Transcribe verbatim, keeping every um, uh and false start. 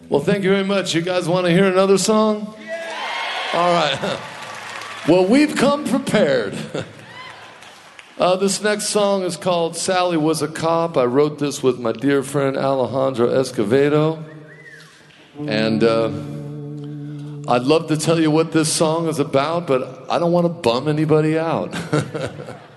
Well, thank you very much. You guys want to hear another song? Yeah. All right. Well, we've come prepared. Uh, this next song is called Sally Was a Cop. I wrote this with my dear friend Alejandro Escovedo. And uh, I'd love to tell you what this song is about, but I don't want to bum anybody out.